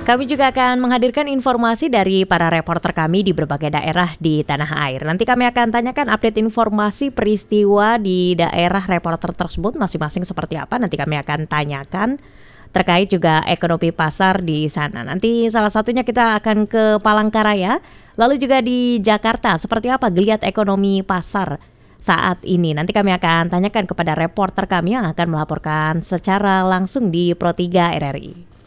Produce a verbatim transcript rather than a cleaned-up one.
kami juga akan menghadirkan informasi dari para reporter kami di berbagai daerah di tanah air. Nanti kami akan tanyakan update informasi peristiwa di daerah reporter tersebut masing-masing seperti apa. Nanti kami akan tanyakan terkait juga ekonomi pasar di sana. Nanti salah satunya kita akan ke Palangkaraya, lalu juga di Jakarta. Seperti apa geliat ekonomi pasar saat ini? Nanti kami akan tanyakan kepada reporter kami yang akan melaporkan secara langsung di Pro tiga R R I.